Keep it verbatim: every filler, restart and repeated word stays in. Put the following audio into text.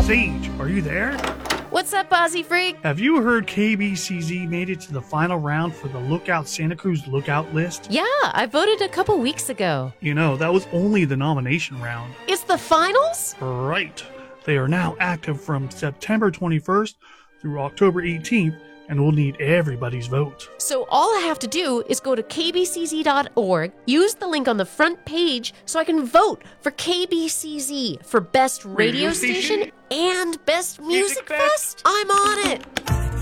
Sage, are you there? What's up, Ozzy Freak? Have you heard K B C Z made it to the final round for the Lookout Santa Cruz Lookout list? Yeah, I voted a couple weeks ago. You know, that was only the nomination round. It's the finals? Right. They are now active from September twenty-first through October eighteenth, and we'll need everybody's vote. So all I have to do is go to k b c z dot org, use the link on the front page so I can vote for K B C Z for Best Radio, Radio Station, Station and Best Music, Music Fest. Fest. I'm on it.